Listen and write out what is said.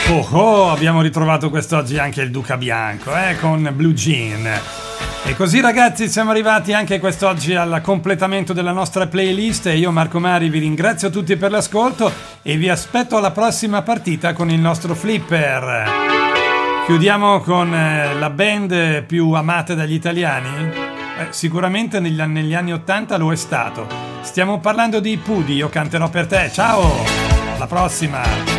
Oh, abbiamo ritrovato quest'oggi anche il Duca Bianco, con Blue Jean. E così ragazzi siamo arrivati anche quest'oggi al completamento della nostra playlist e io Marco Mari vi ringrazio tutti per l'ascolto e vi aspetto alla prossima partita con il nostro Flipper. Chiudiamo con la band più amata dagli italiani? Sicuramente negli anni 80 lo è stato. Stiamo parlando di Pudi, io canterò per te, ciao! Alla prossima!